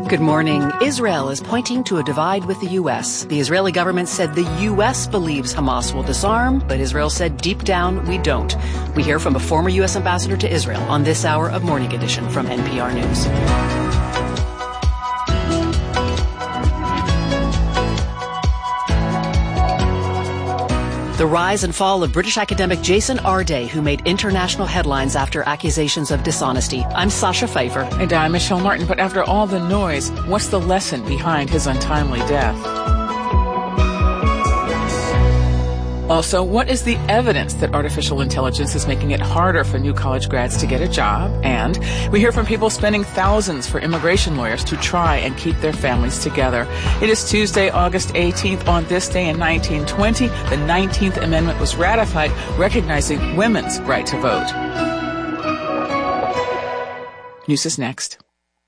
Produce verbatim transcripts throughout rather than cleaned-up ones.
Good morning. Israel is pointing to a divide with the U S. The Israeli government said the U S believes Hamas will disarm, but Israel said deep down we don't. We hear from a former U S ambassador to Israel on this hour of Morning Edition from N P R News. The rise and fall of British academic Jason Arday, who made international headlines after accusations of dishonesty. I'm Sasha Pfeiffer. And I'm Michelle Martin. But after all the noise, what's the lesson behind his untimely death? Also, what is the evidence that artificial intelligence is making it harder for new college grads to get a job? And we hear from people spending thousands for immigration lawyers to try and keep their families together. It is Tuesday, August eighteenth. On this day in nineteen twenty, the nineteenth Amendment was ratified, recognizing women's right to vote. News is next.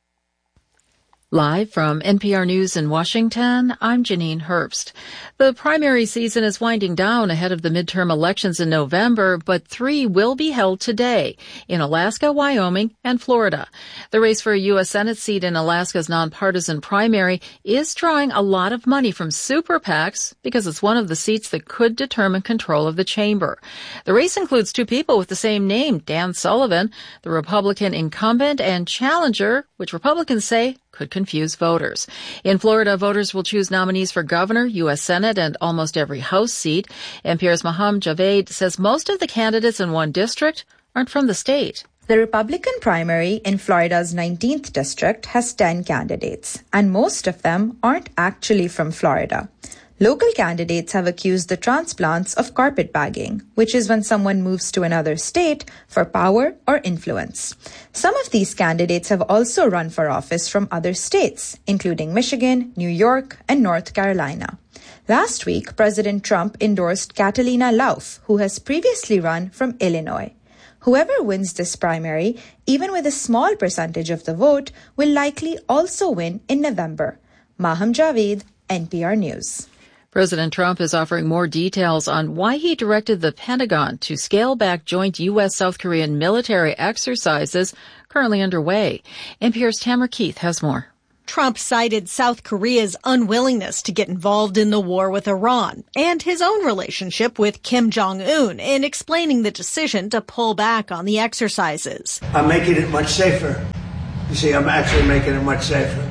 Live from N P R News in Washington, I'm Janine Herbst. The primary season is winding down ahead of the midterm elections in November, but three will be held today in Alaska, Wyoming, and Florida. The race for a U S Senate seat in Alaska's nonpartisan primary is drawing a lot of money from super PACs because it's one of the seats that could determine control of the chamber. The race includes two people with the same name, Dan Sullivan, the Republican incumbent, and challenger, which Republicans say could confuse voters. In Florida, voters will choose nominees for governor, U S Senate, and almost every House seat. N P R's Maham Javed says most of the candidates in one district aren't from the state. The Republican primary in Florida's nineteenth district has ten candidates, and most of them aren't actually from Florida. Local candidates have accused the transplants of carpetbagging, which is when someone moves to another state for power or influence. Some of these candidates have also run for office from other states, including Michigan, New York, and North Carolina. Last week, President Trump endorsed Catalina Lauf, who has previously run from Illinois. Whoever wins this primary, even with a small percentage of the vote, will likely also win in November. Maham Javed, N P R News. President Trump is offering more details on why he directed the Pentagon to scale back joint U S-South Korean military exercises currently underway. N P R's Tamara Keith has more. Trump cited South Korea's unwillingness to get involved in the war with Iran and his own relationship with Kim Jong-un in explaining the decision to pull back on the exercises. I'm making it much safer. You see, I'm actually making it much safer.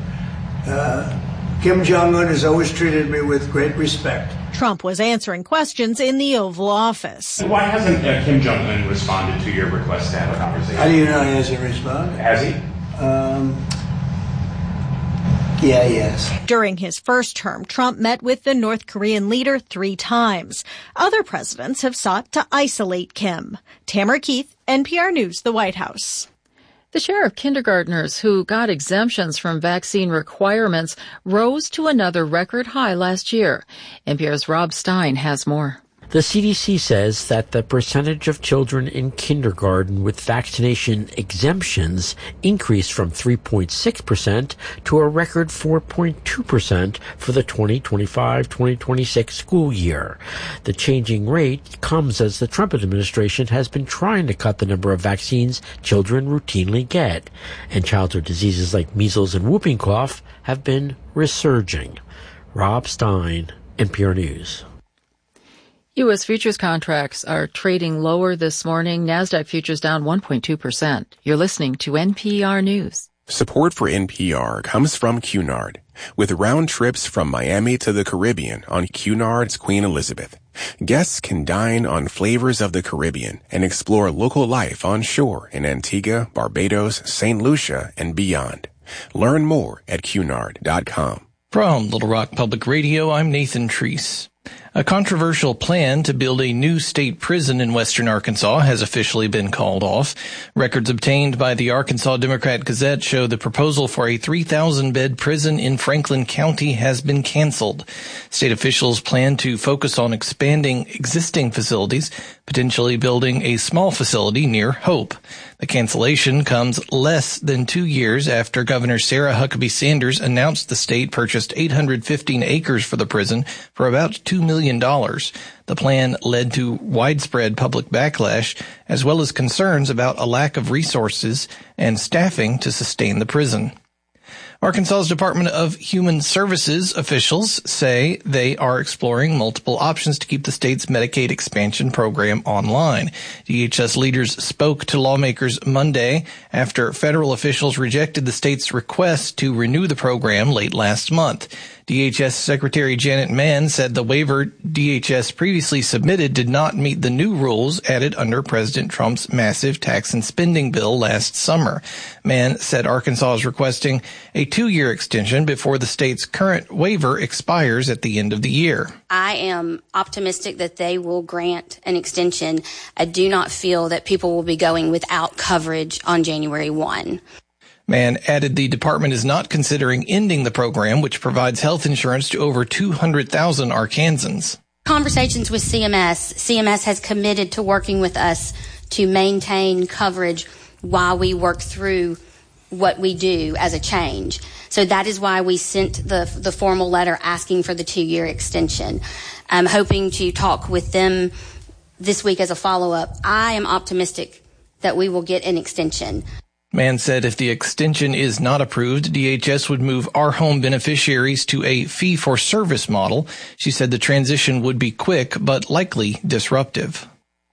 Uh, Kim Jong-un has always treated me with great respect. Trump was answering questions in the Oval Office. Why hasn't uh, Kim Jong-un responded to your request to have a conversation? How do you know he hasn't responded? Has he? Um, yeah, yes. During his first term, Trump met with the North Korean leader three times. Other presidents have sought to isolate Kim. Tamara Keith, N P R News, the White House. The share of kindergartners who got exemptions from vaccine requirements rose to another record high last year. N P R's Rob Stein has more. The C D C says that the percentage of children in kindergarten with vaccination exemptions increased from three point six percent to a record four point two percent for the twenty twenty-five twenty twenty-six school year. The changing rate comes as the Trump administration has been trying to cut the number of vaccines children routinely get, and childhood diseases like measles and whooping cough have been resurging. Rob Stein, N P R News. U S futures contracts are trading lower this morning. NASDAQ futures down one point two percent. You're listening to N P R News. Support for N P R comes from Cunard. With round trips from Miami to the Caribbean on Cunard's Queen Elizabeth, guests can dine on flavors of the Caribbean and explore local life on shore in Antigua, Barbados, Saint Lucia, and beyond. Learn more at cunard dot com. From Little Rock Public Radio, I'm Nathan Treese. A controversial plan to build a new state prison in western Arkansas has officially been called off. Records obtained by the Arkansas Democrat-Gazette show the proposal for a three thousand bed prison in Franklin County has been canceled. State officials plan to focus on expanding existing facilities, potentially building a small facility near Hope. The cancellation comes less than two years after Governor Sarah Huckabee Sanders announced the state purchased eight hundred fifteen acres for the prison for about two million dollars. The plan led to widespread public backlash, as well as concerns about a lack of resources and staffing to sustain the prison. Arkansas's Department of Human Services officials say they are exploring multiple options to keep the state's Medicaid expansion program online. D H S leaders spoke to lawmakers Monday after federal officials rejected the state's request to renew the program late last month. D H S Secretary Janet Mann said the waiver D H S previously submitted did not meet the new rules added under President Trump's massive tax and spending bill last summer. Mann said Arkansas is requesting a two-year extension before the state's current waiver expires at the end of the year. I am optimistic that they will grant an extension. I do not feel that people will be going without coverage on January first. Mann added the department is not considering ending the program, which provides health insurance to over two hundred thousand Arkansans. Conversations with C M S. C M S has committed to working with us to maintain coverage while we work through what we do as a change. So that is why we sent the the formal letter asking for the two-year extension. I'm hoping to talk with them this week as a follow-up. I am optimistic that we will get an extension. Mann said if the extension is not approved, D H S would move our home beneficiaries to a fee-for-service model. She said the transition would be quick but likely disruptive.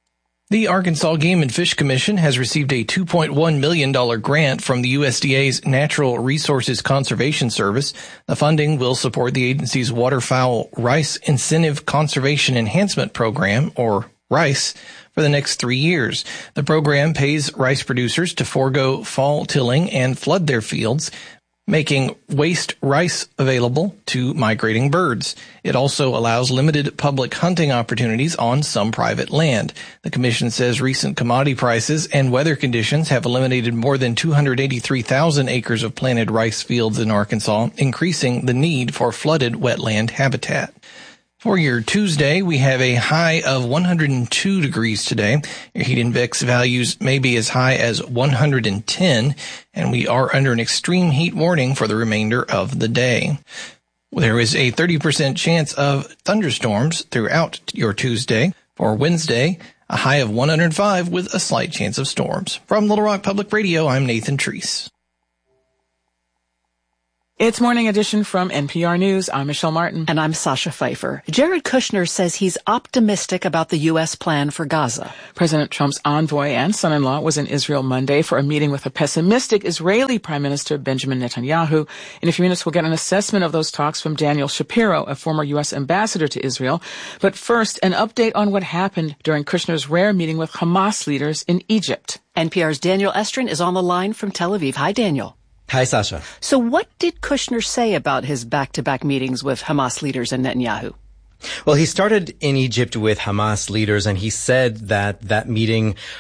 The Arkansas Game and Fish Commission has received a two point one million dollars grant from the U S D A's Natural Resources Conservation Service. The funding will support the agency's Waterfowl Rice Incentive Conservation Enhancement Program, or RICE, for the next three years. The program pays rice producers to forego fall tilling and flood their fields, making waste rice available to migrating birds. It also allows limited public hunting opportunities on some private land. The commission says recent commodity prices and weather conditions have eliminated more than two hundred eighty-three thousand acres of planted rice fields in Arkansas, increasing the need for flooded wetland habitat. For your Tuesday, we have a high of one hundred two degrees today. Your heat index values may be as high as one hundred ten, and we are under an extreme heat warning for the remainder of the day. There is a thirty percent chance of thunderstorms throughout your Tuesday. For Wednesday, a high of one hundred five with a slight chance of storms. From Little Rock Public Radio, I'm Nathan Treese. It's Morning Edition from N P R News. I'm Michelle Martin. And I'm Sasha Pfeiffer. Jared Kushner says he's optimistic about the U S plan for Gaza. President Trump's envoy and son-in-law was in Israel Monday for a meeting with a pessimistic Israeli Prime Minister Benjamin Netanyahu. In a few minutes, we'll get an assessment of those talks from Daniel Shapiro, a former U S ambassador to Israel. But first, an update on what happened during Kushner's rare meeting with Hamas leaders in Egypt. N P R's Daniel Estrin is on the line from Tel Aviv. Hi, Daniel. Hi, Sasha. So what did Kushner say about his back-to-back meetings with Hamas leaders and Netanyahu? Well, he started in Egypt with Hamas leaders, and he said that that meeting